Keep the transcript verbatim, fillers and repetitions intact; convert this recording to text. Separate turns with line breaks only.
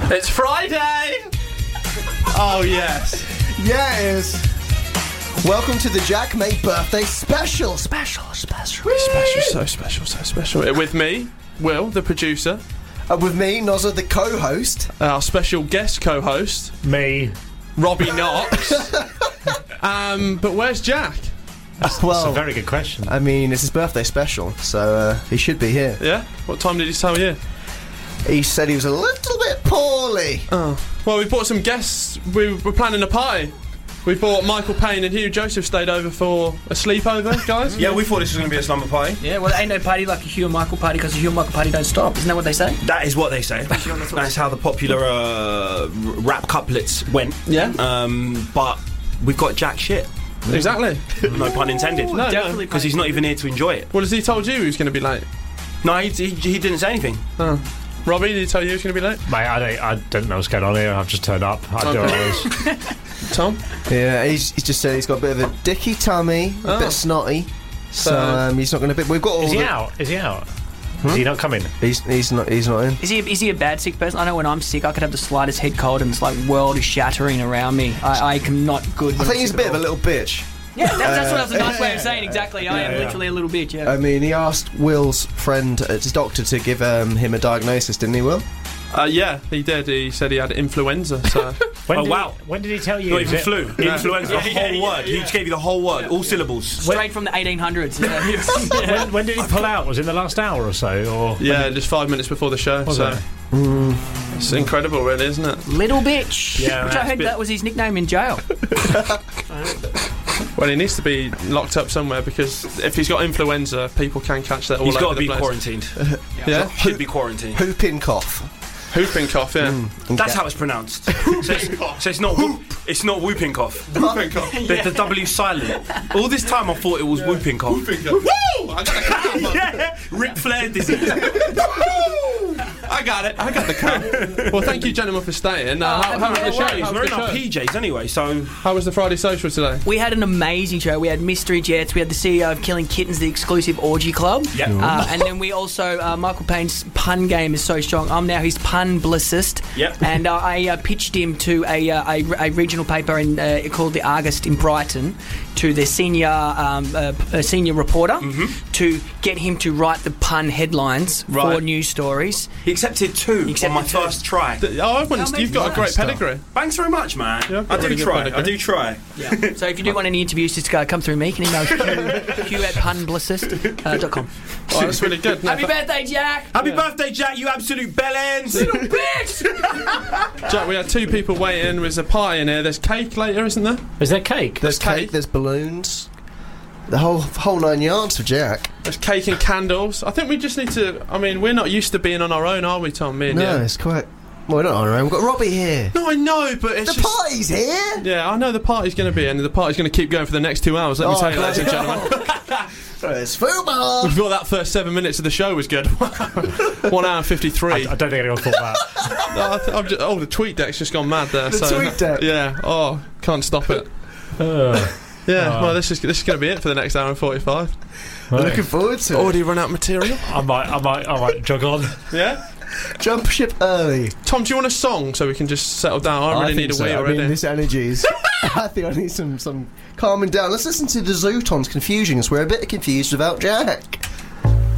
It's Friday! Oh, yes.
Yeah, it is. Welcome to the Jack Mate birthday special. Special, special.
Whee! Special, so special, so special. With me, Will, the producer.
Uh, with me, Nozza, the co-host.
Our special guest co-host.
Me.
Robbie Knox. um, but where's Jack?
Well,
That's a very good question.
I mean, it's his birthday special, so uh, he should be here.
Yeah? What time did he tell you?
He said he was a little bit poorly.
Oh. Well, we brought some guests. We were planning a party. We brought Michael Payne and Hugh Joseph stayed over for a sleepover, guys.
Yeah, we thought this was going to be a slumber party.
Yeah, well, there ain't no party like a Hugh and Michael party because the Hugh and Michael party don't stop. Isn't that what they say?
That is what they say. That's how the popular uh, rap couplets went.
Yeah.
Um, but we've got jack shit.
Exactly.
No pun intended.
No,
Definitely.
Because he's not even here to enjoy it.
Well, has he told you he was going to be late?
No, he, he, he didn't say anything.
Oh. Robbie, did he tell you he was going to be late?
Mate, I don't, I don't know what's going on here. I've just turned up. I don't
Okay.
know.
Tom?
Yeah, he's, he's just said he's got a bit of a dicky tummy, a
Oh.
bit snotty. So
So-
um, he's not going to be. We've got all.
Is he
the,
out? Is he out? Is he not coming?
He's he's not he's not in.
Is he is he a bad sick person? I know when I'm sick, I could have the slightest head cold and it's like world is shattering around me. I, I am not good.
I
when
think
I'm
he's a
sick
bit
at
of a
all.
little bitch.
Yeah, that, that's what that's a nice way of saying exactly. I am
yeah.
literally a little bitch. Yeah.
I mean, he asked Will's friend, uh, his doctor, to give um, him a diagnosis, didn't he, Will?
Uh, yeah, he did. He said he had influenza, so...
When
Oh,
did
wow.
He, when did he tell you?
Not
Is
even
it-
flu. Influenza. The whole word. He just gave you the whole word. All syllables.
Straight from the eighteen hundreds. Yeah.
When, when did he pull out? Was it in the last hour or so? Or
Yeah, just five minutes before the show,
Was
so...
it?
It's incredible, really, isn't it?
Little bitch.
Yeah,
Which I
that's
heard
a bit-
that was his nickname in jail.
Well, he needs to be locked up somewhere because if he's got influenza, people can catch that all
He's
over
got to
the
be
place.
quarantined.
Yeah?
Should be quarantined.
Whooping cough.
Whooping cough, yeah.
That's how it's pronounced. so, it's, so it's not whoop. It's not whooping cough.
Whooping cough.
The, the W silent. All this time I thought it was whooping cough.
Whooping cough. Woo! I got the cough.
Yeah, Ric Flair disease.
I got it. I got the cough. Well, thank you, gentlemen, for staying. Uh, how, how was the show?
He's
How was
wearing
the
our
show?
P Js anyway, so
How was the Friday social today?
We had an amazing show. We had Mystery Jets. We had the C E O of Killing Kittens, the exclusive orgy club.
Yep.
Uh, and then we also, uh, Michael Payne's pun game is so strong. I'm now his pun blissist.
Yep.
And uh, I uh, pitched him to a, uh, a, a regional paper in, uh, called The Argust in Brighton, to their senior um, uh, uh, senior reporter,
Mm-hmm.
to get him to write the pun headlines for
Right.
news stories.
he accepted two
He accepted
on my
two.
first try.
Oh, I wouldn't,
How
you've got a
many
great
stuff?
pedigree.
Thanks very much, man.
Yeah, I've
I
got
do
really good
try. I
pedigree.
do try.
Yeah. So if you do want any interviews, just uh, come through me. You can email Hugh, Hugh at pun blissist dot com.
Oh, that's really good. No,
Happy
but-
birthday, Jack!
Happy birthday, Jack! You absolute bellends.
Bitch!
Jack, we had two people waiting. There's a party in here. There's cake later, isn't there?
Is there cake?
There's
cake.
cake, there's balloons. The whole whole nine yards for Jack.
There's cake and candles. I think we just need to... I mean, we're not used to being on our own, are we, Tom? Me and
No,
you?
it's quite. Well, we're not on our own. We've got Robbie here.
No, I know, but it's
The
just...
party's here.
Yeah, I know the party's going to be, and the party's going to keep going for the next two hours. Let me
Oh,
tell you, ladies and
bloody
gentlemen.
It's football.
We thought that first seven minutes of the show was good. One hour and fifty-three.
I don't think anyone thought that.
No, I th- I'm just, oh, the tweet deck's just gone mad there.
The
so,
tweet deck.
Yeah. Oh, can't stop it.
Uh,
Yeah.
Oh.
Well, this is this is going to be it for the next hour and forty-five.
right.
Looking forward to it.
Already run out of material.
I might, I might, I might jog on.
Yeah.
Jump ship early.
Tom, do you want a song so we can just settle down? I really
think
need a
so.
wee
I
already.
mean, this energy's. I think I need some some calming down. Let's listen to the Zootons Confusions. We're a bit confused about Jack.